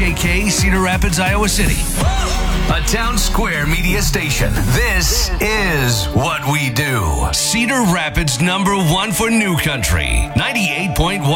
KHAK, Cedar Rapids, Iowa City. A Town Square media station. This is what we do. Cedar Rapids #1 for New Country. 98.1.